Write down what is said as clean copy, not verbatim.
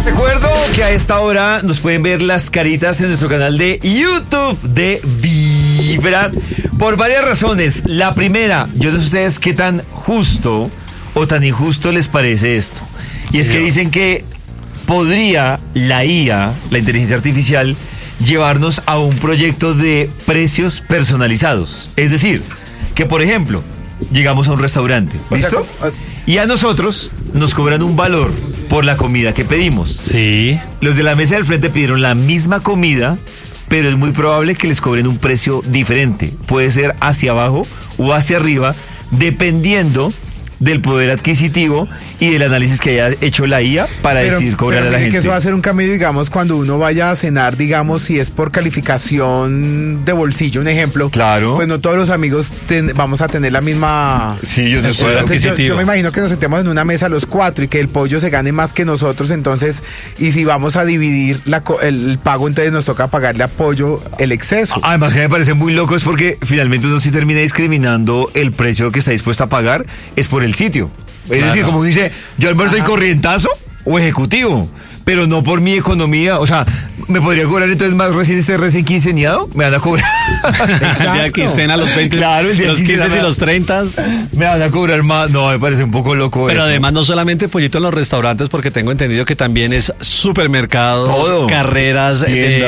Recuerdo que a esta hora nos pueden ver las caritas en nuestro canal de YouTube de Vibra por varias razones. La primera, yo no sé ustedes qué tan justo o tan injusto les parece esto. Y es que dicen que podría la IA, la inteligencia artificial, llevarnos a un proyecto de precios personalizados. Es decir, que por ejemplo, llegamos a un restaurante, ¿listo? Y a nosotros nos cobran un valor por la comida que pedimos. Sí. Los de la mesa del frente pidieron la misma comida, pero es muy probable que les cobren un precio diferente. Puede ser hacia abajo o hacia arriba, dependiendo del poder adquisitivo y del análisis que haya hecho la IA para decidir cobrar a la gente. Que eso va a ser un cambio, digamos, cuando uno vaya a cenar, digamos, si es por calificación de bolsillo, un ejemplo. Claro. Pues no todos los amigos vamos a tener la misma... Sí, yo no estoy yo me imagino que nos sentemos en una mesa los cuatro y que el pollo se gane más que nosotros, entonces, y si vamos a dividir el pago, entonces nos toca pagarle a pollo el exceso. Además que me parece muy loco es porque finalmente uno sí termina discriminando el precio que está dispuesto a pagar, es por el sitio. Es decir, como dice, yo almuerzo en corrientazo o ejecutivo, pero no por mi economía. O sea, ¿me podría cobrar entonces más recién quinceañado? Me van a cobrar. El día de quincena, los 20, claro, el día los 15 y los 30. Me van a cobrar más. No, me parece un poco loco. Pero eso. además no solamente pollito en los restaurantes, porque tengo entendido que también es supermercados, todo, carreras, tiendas.